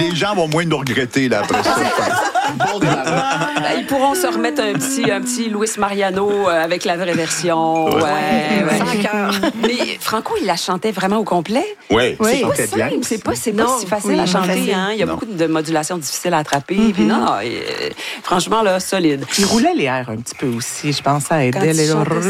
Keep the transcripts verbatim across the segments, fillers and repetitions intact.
les gens vont moins nous regretter là, après ça. Bon Ils pourront se remettre un petit, un petit Luis Mariano avec la vraie version. Ouais, ouais. Sans cœur. Mais Franco, il la chantait vraiment au complet. Oui, c'est pas simple. Bien. C'est pas, c'est pas si facile oui, à chanter. Hein. Il y a non. beaucoup de modulations difficiles à attraper. Mm-hmm. Puis non, et, franchement, là, solide. Il roulait les airs un petit peu aussi. Je pense à aider les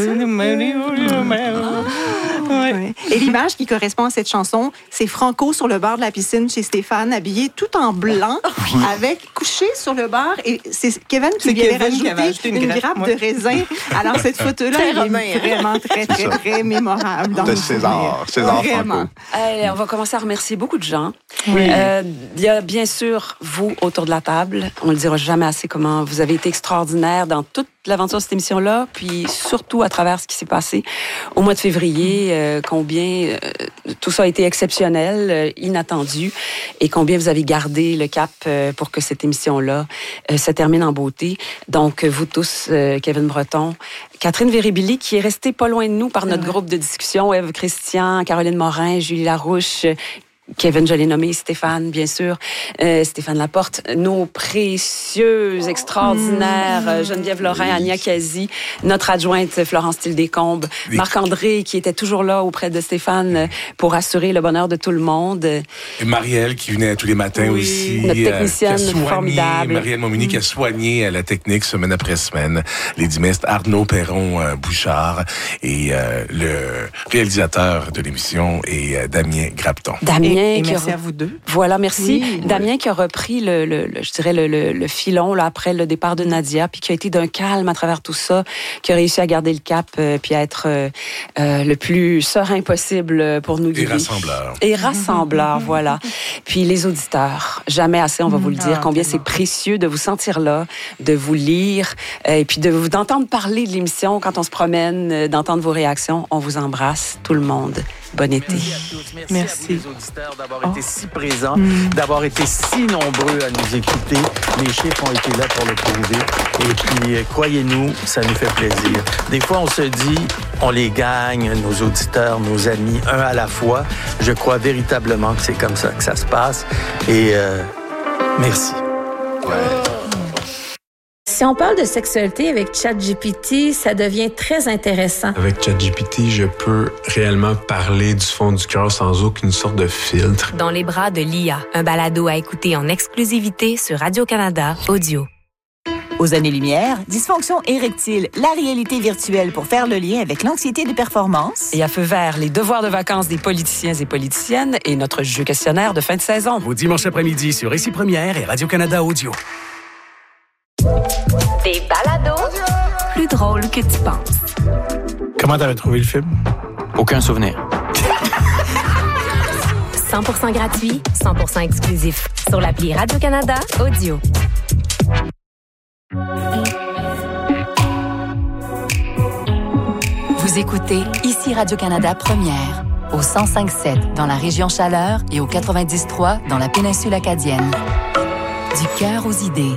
Ouais. Et l'image qui correspond à cette chanson, c'est Franco sur le bord de la piscine chez Stéphane, habillé tout en blanc, oui. avec couché sur le bord. Et c'est Kevin qui c'est lui avait rajouté, rajouté une, une grappe, grappe de raisin. Alors cette photo-là, elle est vraiment très, très, très, très mémorable. Dans de César, César Franco. Allez, on va commencer à remercier beaucoup de gens. Oui. Euh, il y a bien sûr vous autour de la table. On ne le dira jamais assez comment vous avez été extraordinaire dans toute l'aventure de cette émission-là, puis surtout à travers ce qui s'est passé au mois de février, euh, combien euh, tout ça a été exceptionnel, euh, inattendu, et combien vous avez gardé le cap euh, pour que cette émission-là euh, se termine en beauté. Donc, vous tous, euh, Kevin Breton, Catherine Véribili, qui est restée pas loin de nous par notre ouais. groupe de discussion, Ève Christian, Caroline Morin, Julie Larouche, Kevin, je l'ai nommé, Stéphane, bien sûr, euh, Stéphane Laporte, nos précieuses, extraordinaires, mmh. Geneviève Lorrain, Ania Kazi, notre adjointe Florence Tildécombe, oui. Marc-André, qui était toujours là auprès de Stéphane pour assurer le bonheur de tout le monde. Et Marielle, qui venait tous les matins oui. aussi. Notre technicienne euh, soigné, formidable. Marielle Momini, mmh. qui a soigné à la technique semaine après semaine. Les dimestes Arnaud Perron-Bouchard et euh, le réalisateur de l'émission est euh, Damien Grapton. Damien. Et, et merci a... à vous deux. Voilà, merci. Oui, Damien oui. qui a repris le, le, le je dirais le, le, le filon là après le départ de Nadia, puis qui a été d'un calme à travers tout ça, qui a réussi à garder le cap, euh, puis à être euh, euh, le plus serein possible pour nous guider. Et rassembleur. Et rassembleur, voilà. Puis les auditeurs, jamais assez, on va vous le dire, ah, combien tellement. C'est précieux de vous sentir là, de vous lire, euh, et puis de vous d'entendre parler de l'émission quand on se promène, euh, d'entendre vos réactions. On vous embrasse, tout le monde. Bon été. Merci à tous. Merci, Merci. à tous les auditeurs d'avoir oh. été si présents, mm. d'avoir été si nombreux à nous écouter. Les chiffres ont été là pour le prouver. Et puis, croyez-nous, ça nous fait plaisir. Des fois, on se dit, on les gagne, nos auditeurs, nos amis, un à la fois. Je crois véritablement que c'est comme ça que ça se passe. Et euh, merci. Ouais. Si on parle de sexualité avec ChatGPT, ça devient très intéressant. Avec ChatGPT, je peux réellement parler du fond du cœur sans aucune sorte de filtre. Dans les bras de l'I A, un balado à écouter en exclusivité sur Radio-Canada Audio. Aux années-lumière, dysfonction érectile, la réalité virtuelle pour faire le lien avec l'anxiété de performance. Et à feu vert, les devoirs de vacances des politiciens et politiciennes et notre jeu questionnaire de fin de saison. Au dimanche après-midi sur Ici Première et Radio-Canada Audio. Des balados plus drôles que tu penses. Comment t'avais trouvé le film? Aucun souvenir. cent pour cent gratuit, cent pour cent exclusif. Sur l'appli Radio-Canada Audio. Vous écoutez Ici Radio-Canada Première, au cent cinq sept dans la région Chaleur et au quatre-vingt-dix trois dans la péninsule acadienne. Du cœur aux idées.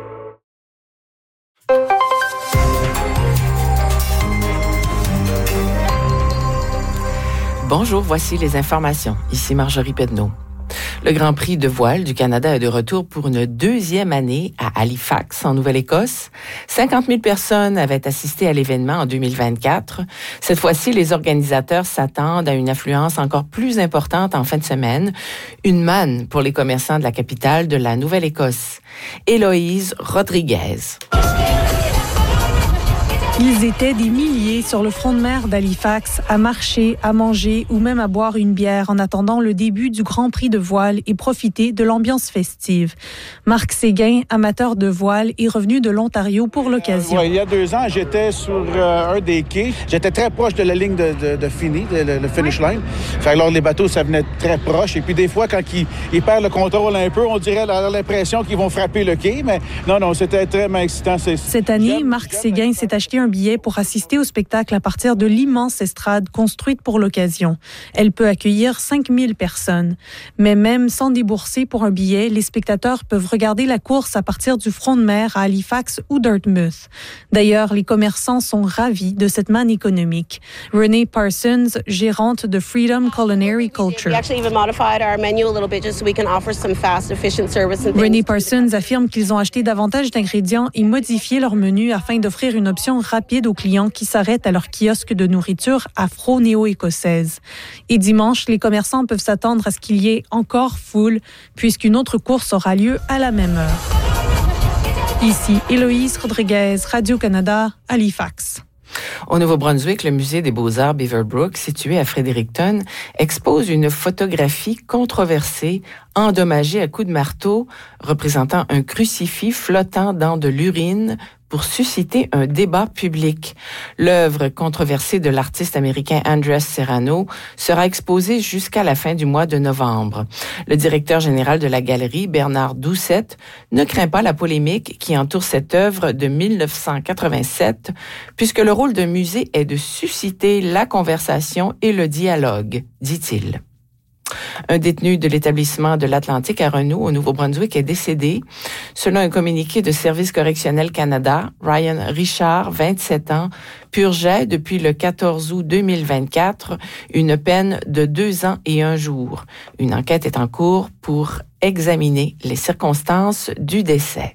Bonjour, voici les informations. Ici Marjorie Pedneau. Le Grand Prix de voile du Canada est de retour pour une deuxième année à Halifax, en Nouvelle-Écosse. cinquante mille personnes avaient assisté à l'événement en deux mille vingt-quatre. Cette fois-ci, les organisateurs s'attendent à une affluence encore plus importante en fin de semaine. Une manne pour les commerçants de la capitale de la Nouvelle-Écosse. Héloïse Rodriguez. Ils étaient des milliers sur le front de mer d'Halifax à marcher, à manger ou même à boire une bière en attendant le début du Grand Prix de voile et profiter de l'ambiance festive. Marc Séguin, amateur de voile, est revenu de l'Ontario pour l'occasion. Euh, ouais, il y a deux ans, j'étais sur euh, un des quais. J'étais très proche de la ligne de, de, de fini, de, de, le finish line. Fait que alors, les bateaux, ça venait très proche. Et puis des fois, quand ils, ils perdent le contrôle un peu, on dirait a l'impression qu'ils vont frapper le quai. Mais non, non, c'était très excitant. C'est... Cette année, Marc Séguin s'est acheté un un billet pour assister au spectacle à partir de l'immense estrade construite pour l'occasion. Elle peut accueillir cinq mille personnes. Mais même sans débourser pour un billet, les spectateurs peuvent regarder la course à partir du front de mer à Halifax ou Dartmouth. D'ailleurs, les commerçants sont ravis de cette manne économique. Renee Parsons, gérante de Freedom Culinary Culture. Renee Parsons affirme qu'ils ont acheté davantage d'ingrédients et modifié leur menu afin d'offrir une option rapide aux clients qui s'arrêtent à leur kiosque de nourriture afro-néo-écossaise. Et dimanche, les commerçants peuvent s'attendre à ce qu'il y ait encore foule, puisqu'une autre course aura lieu à la même heure. Ici Héloïse Rodriguez, Radio-Canada, Halifax. Au Nouveau-Brunswick, le musée des Beaux-Arts Beaverbrook, situé à Fredericton, expose une photographie controversée, endommagée à coups de marteau, représentant un crucifix flottant dans de l'urine pour susciter un débat public. L'œuvre controversée de l'artiste américain Andres Serrano sera exposée jusqu'à la fin du mois de novembre. Le directeur général de la galerie, Bernard Doucette, ne craint pas la polémique qui entoure cette œuvre de dix-neuf cent quatre-vingt-sept, puisque le rôle d'un musée est de susciter la conversation et le dialogue, dit-il. Un détenu de l'établissement de l'Atlantique à Renault, au Nouveau-Brunswick, est décédé. Selon un communiqué de Service correctionnel Canada, Ryan Richard, vingt-sept ans, purgeait depuis le quatorze août deux mille vingt-quatre une peine de deux ans et un jour. Une enquête est en cours pour examiner les circonstances du décès.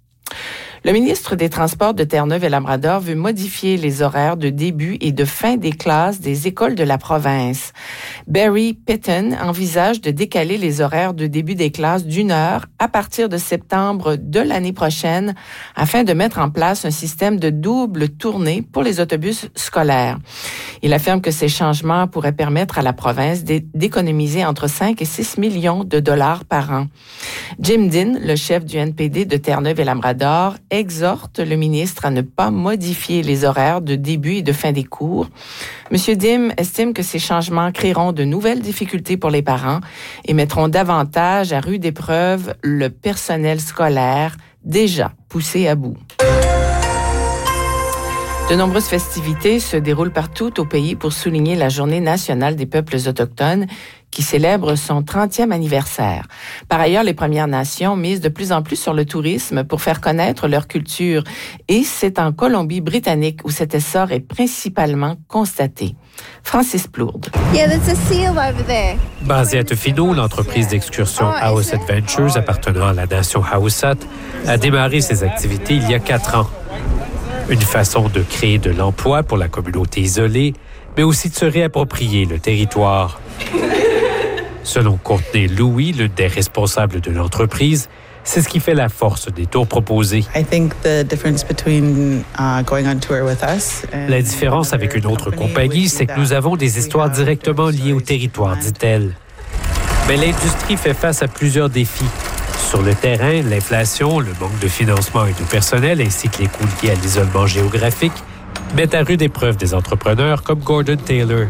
Le ministre des Transports de Terre-Neuve et Labrador veut modifier les horaires de début et de fin des classes des écoles de la province. Barry Pitton envisage de décaler les horaires de début des classes d'une heure à partir de septembre de l'année prochaine afin de mettre en place un système de double tournée pour les autobus scolaires. Il affirme que ces changements pourraient permettre à la province d'économiser entre cinq et six millions de dollars par an. Jim Dean, le chef du N P D de Terre-Neuve et Labrador, exhorte le ministre à ne pas modifier les horaires de début et de fin des cours. M. Dim estime que ces changements créeront de nouvelles difficultés pour les parents et mettront davantage à rude épreuve le personnel scolaire déjà poussé à bout. De nombreuses festivités se déroulent partout au pays pour souligner la Journée nationale des peuples autochtones qui célèbre son trentième anniversaire. Par ailleurs, les Premières Nations misent de plus en plus sur le tourisme pour faire connaître leur culture et c'est en Colombie-Britannique où cet essor est principalement constaté. Francis Plourde. Yeah, there's a seal over there. Basée à Tofino, l'entreprise d'excursion House Adventures appartenant à la nation Haussat a démarré ses activités il y a quatre ans. Une façon de créer de l'emploi pour la communauté isolée, mais aussi de se réapproprier le territoire. Selon Courtney Louis, l'une des responsables de l'entreprise, c'est ce qui fait la force des tours proposés. La différence avec une autre compagnie, c'est que nous avons des histoires directement liées au territoire, dit-elle. Mais l'industrie fait face à plusieurs défis. Sur le terrain, l'inflation, le manque de financement et de personnel, ainsi que les coûts liés à l'isolement géographique, mettent à rude épreuve des entrepreneurs comme Gordon Taylor.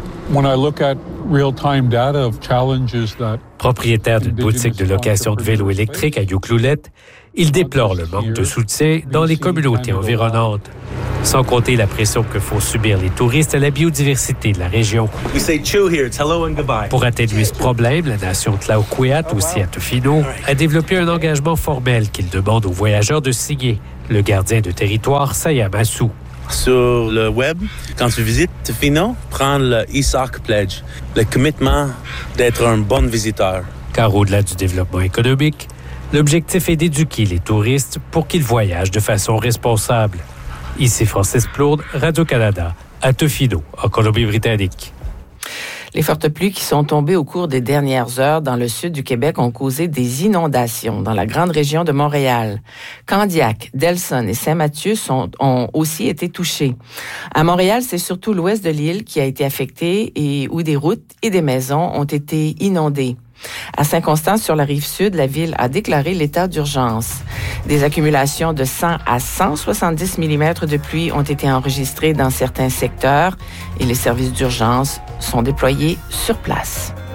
Propriétaire d'une boutique de location de vélos électriques à Ucluelet, il déplore le manque de soutien dans les communautés environnantes. Sans compter la pression que font subir les touristes à la biodiversité de la région. Pour atténuer ce problème, la nation Tlaoquiat, aussi à Tofino, a développé un engagement formel qu'il demande aux voyageurs de signer, le gardien de territoire Sayam Assou. Sur le web, quand tu visites Tofino, prends le Isaac Pledge, le commitment d'être un bon visiteur. Car au-delà du développement économique, l'objectif est d'éduquer les touristes pour qu'ils voyagent de façon responsable. Ici Francis Plourde, Radio-Canada, à Tofino, en Colombie-Britannique. Les fortes pluies qui sont tombées au cours des dernières heures dans le sud du Québec ont causé des inondations dans la grande région de Montréal. Candiac, Delson et Saint-Mathieu sont, ont aussi été touchés. À Montréal, c'est surtout l'ouest de l'île qui a été affecté et où des routes et des maisons ont été inondées. À Saint-Constant, sur la rive sud, la ville a déclaré l'état d'urgence. Des accumulations de cent à cent soixante-dix millimètres de pluie ont été enregistrées dans certains secteurs et les services d'urgence sont déployés sur place.